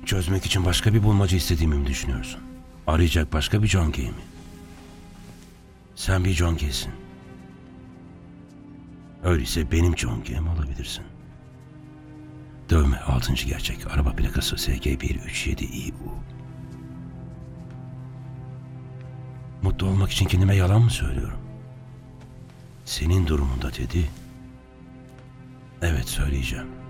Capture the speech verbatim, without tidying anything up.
Çözmek için başka bir bulmaca istediğimi mi düşünüyorsun? Arayacak başka bir John Kay mi? Sen bir John Kay'sin. Öyleyse benim John Kay'im olabilirsin. Dövme altıncı gerçek. Araba plakası S G bir üç yedi İ U. Mutlu olmak için kendime yalan mı söylüyorum? Senin durumunda Teddy. Evet, söyleyeceğim.